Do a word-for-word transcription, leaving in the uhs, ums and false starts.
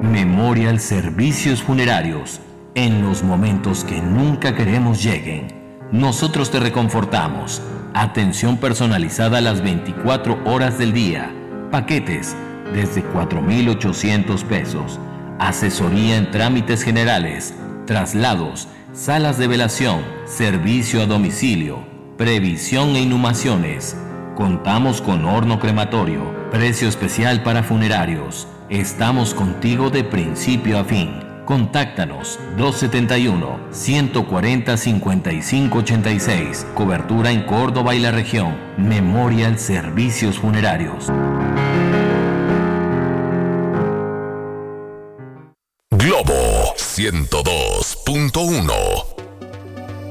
Memorial Servicios Funerarios. En los momentos que nunca queremos lleguen, nosotros te reconfortamos. Atención personalizada las veinticuatro horas del día. Paquetes desde cuatro mil ochocientos pesos. Asesoría en trámites generales, traslados, salas de velación, servicio a domicilio, previsión e inhumaciones. Contamos con horno crematorio, precio especial para funerarios. Estamos contigo de principio a fin. Contáctanos dos siete uno, uno cuatro cero, cinco cinco ocho seis. Cobertura en Córdoba y la región. Memorial Servicios Funerarios. Globo ciento dos punto uno.